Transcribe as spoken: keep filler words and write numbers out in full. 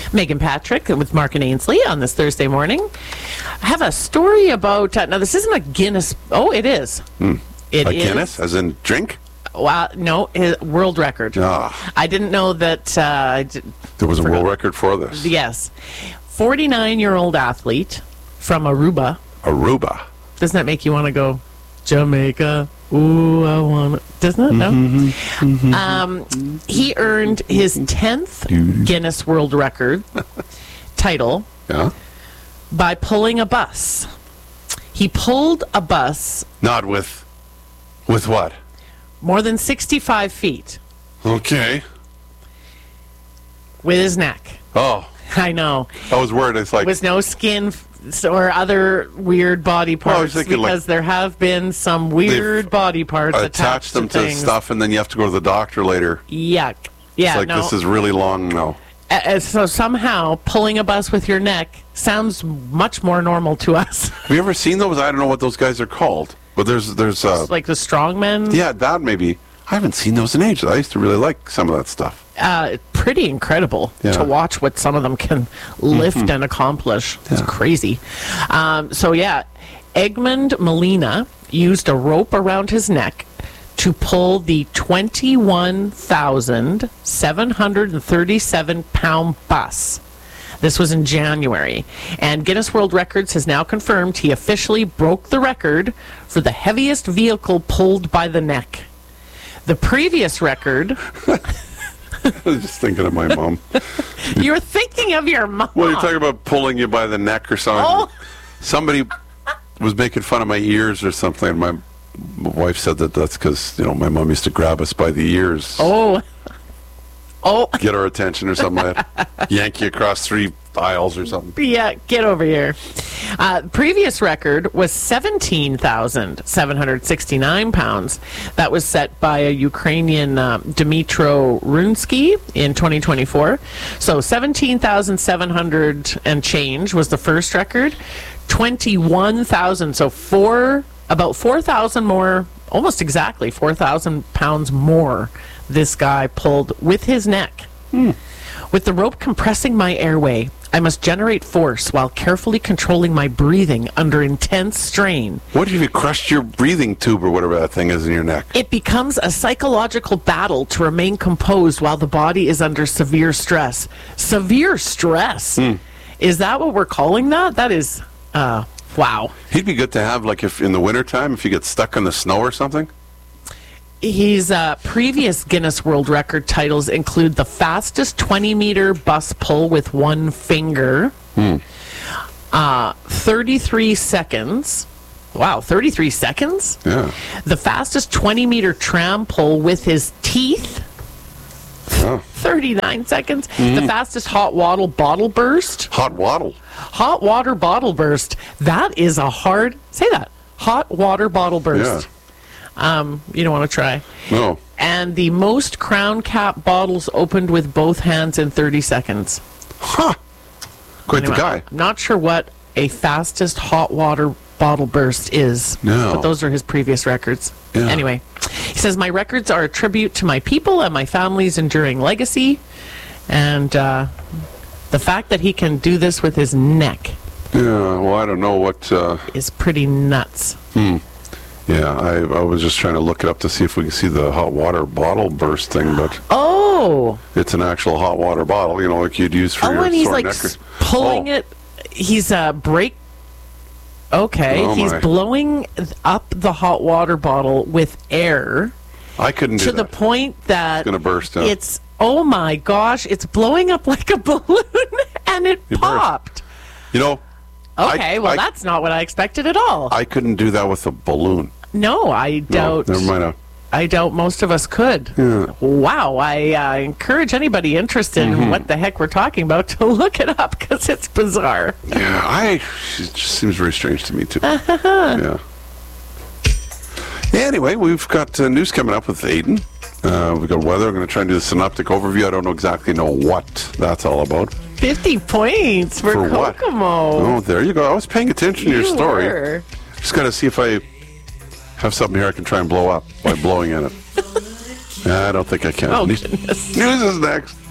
Megan Patrick with Mark and Ainsley on this Thursday morning. I have a story about, uh, now this isn't a Guinness, oh, it is. Hmm. It a is. Guinness, as in drink? Wow, no, it, world record. Ah. I didn't know that. Uh, I did, There was a forgot. world record for this. Yes. forty-nine-year-old athlete from Aruba. Aruba. Doesn't that make you want to go, Jamaica? Ooh, I want to. Doesn't it? No? Mm-hmm, mm-hmm. Um, he earned his tenth Guinness World Record title Yeah. by pulling a bus. He pulled a bus Not with, with what? more than sixty-five feet Okay. with his neck. Oh, I know. I was worried. It's like, With no skin f- or other weird body Well, I was parts, thinking, like, because there have been some weird body parts attach attached them to to, things. stuff, and then you have to go to the doctor later. Yuck. Yeah, It's like, no. this is really long now. Uh, uh, so somehow pulling a bus with your neck sounds much more normal to us. Have you ever seen those? I don't know what those guys are called. But there's, there's, uh, Like the strongmen. yeah, that maybe. I haven't seen those in ages. I used to really like some of that stuff. Uh, pretty incredible Yeah. to watch what some of them can lift and accomplish. It's Yeah. crazy. Um, so yeah, Egmond Molina used a rope around his neck to pull the twenty-one thousand seven hundred thirty-seven pound bus. This was in January. And Guinness World Records has now confirmed he officially broke the record for the heaviest vehicle pulled by the neck. The previous record, I was just thinking of my mom. you're thinking of your mom. Well, you're talking about pulling you by the neck or something. Oh. Somebody was making fun of my ears or something, and my my wife said that that's because, you know, my mom used to grab us by the ears, Oh. Oh, get our attention or something like that, yank you across three aisles or something. yeah, get over here. Uh, previous record was seventeen thousand seven hundred sixty-nine pounds. That was set by a Ukrainian uh, Dmitro Runsky in twenty twenty-four. So seventeen thousand seven hundred and change was the first record. twenty-one thousand, so four, about four thousand more, almost exactly four thousand pounds more this guy pulled with his neck. Hmm. With the rope compressing my airway, I must generate force while carefully controlling my breathing under intense strain. What if you crushed your breathing tube or whatever that thing is in your neck? It becomes a psychological battle to remain composed while the body is under severe stress. Severe stress? Hmm. Is that what we're calling that? That is, uh, wow. He'd be good to have, like, if in the wintertime, if you get stuck in the snow or something. His uh, previous Guinness World Record titles include the fastest twenty-meter bus pull with one finger, Hmm. uh, thirty-three seconds. Wow, thirty-three seconds? Yeah. The fastest twenty-meter tram pull with his teeth, Oh. thirty-nine seconds. The fastest hot water bottle burst. Hot waddle. Hot water bottle burst. That is a hard... Say that. Hot water bottle burst. Yeah. Um, you don't want to try. No. And the most Crown Cap bottles opened with both hands in thirty seconds. Huh. Quite the Anyway, guy. I'm not sure what a fastest hot water bottle burst is. No. But those are his previous records. Yeah. Anyway, he says, my records are a tribute to my people and my family's enduring legacy. And uh, the fact that he can do this with his neck Yeah, well, I don't know what... Uh, is pretty nuts. hmm. Yeah, I, I was just trying to look it up to see if we can see the hot water bottle burst thing, but Oh! it's an actual hot water bottle, you know, like you'd use for Oh, your and he's sore like neck. or- s- pulling Oh. it. He's uh, break. Okay, Oh, he's my. blowing up the hot water bottle with air I couldn't do to the that. point that It's gonna burst, yeah. it's oh my gosh, it's blowing up like a balloon, and it burst. popped. You know, Okay, I- well I- that's not what I expected at all. I couldn't do that with a balloon. no, I No, doubt. never mind. uh, I doubt most of us could. Yeah. Wow, I uh, encourage anybody interested Mm-hmm. in what the heck we're talking about to look it up because it's bizarre. Yeah, I. It just seems very strange to me too. Yeah. Anyway, we've got uh, news coming up with Aiden. Uh, we've got weather. I'm going to try and do the synoptic overview. I don't know exactly know what that's all about. Fifty points for, For what? Kokomo. Oh, there you go. I was paying attention to your You story. were. Just got to see if I have something here I can try and blow up by blowing in it. I don't think I can. Oh, News goodness. news is next.